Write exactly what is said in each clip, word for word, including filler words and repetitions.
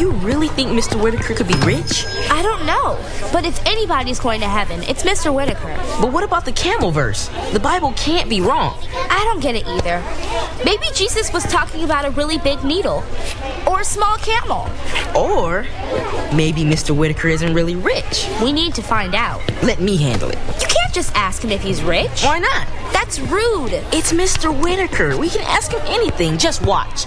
you really think Mister Whitaker could be rich? I don't know. But if anybody's going to heaven, it's Mister Whitaker. But what about the camel verse? The Bible can't be wrong. I don't get it either. Maybe Jesus was talking about a really big needle. Or a small camel. Or maybe Mister Whitaker isn't really rich. We need to find out. Let me handle it. You can't just ask him if he's rich. Why not? That's rude. It's Mister Whitaker. We can ask him anything. Just watch.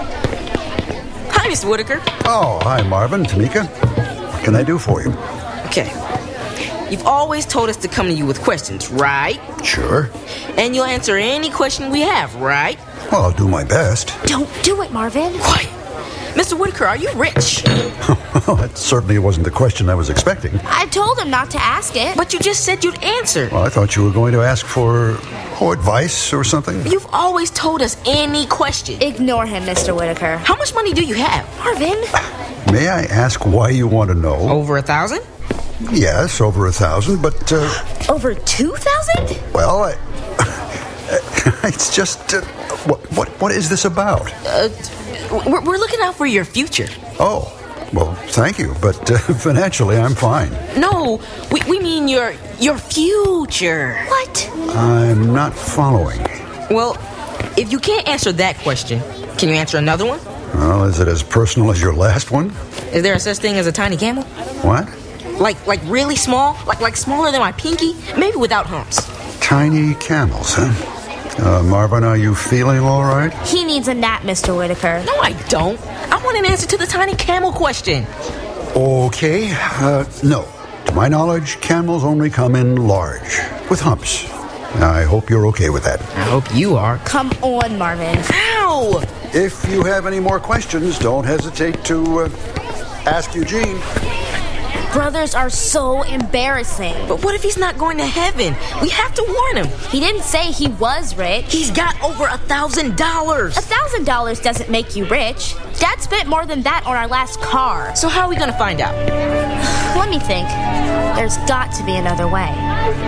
Hi, Mister Whitaker. Oh, hi, Marvin, Tamika. What can I do for you? Okay. You've always told us to come to you with questions, right? Sure. And you'll answer any question we have, right? Well, I'll do my best. Don't do it, Marvin. Quiet. Mister Whitaker, are you rich? Well, that certainly wasn't the question I was expecting. I told him not to ask it. But you just said you'd answer. Well, I thought you were going to ask for, oh, advice or something. You've always told us any question. Ignore him, Mister Whitaker. How much money do you have? Marvin? May I ask why you want to know? Over a thousand? Yes, over a thousand, but, uh... Over two thousand? Well, I... it's just, uh, what, what, what is this about? Uh, we're, we're looking out for your future. Oh, well, thank you, but uh, financially I'm fine. No, we, we mean your, your future. What? I'm not following. Well, if you can't answer that question, can you answer another one? Well, is it as personal as your last one? Is there a such thing as a tiny camel? What? Like, like really small? Like, like smaller than my pinky? Maybe without humps. Tiny camels, huh? Uh, Marvin, are you feeling all right? He needs a nap, Mister Whitaker. No, I don't. I want an answer to the tiny camel question. Okay. Uh, no. To my knowledge, camels only come in large, with humps. I hope you're okay with that. I hope you are. Come on, Marvin. Ow! If you have any more questions, don't hesitate to uh, ask Eugene. Brothers are so embarrassing. But what if he's not going to heaven? We have to warn him. He didn't say he was rich. He's got over a thousand dollars. A thousand dollars doesn't make you rich. Dad spent more than that on our last car. So how are we going to find out? Let me think. There's got to be another way.